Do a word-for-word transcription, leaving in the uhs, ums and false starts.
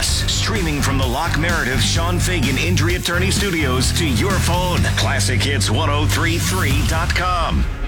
Plus, streaming from the Locke Meredith Sean Fagan Injury Attorney Studios to your phone. classic hits ten thirty-three dot com.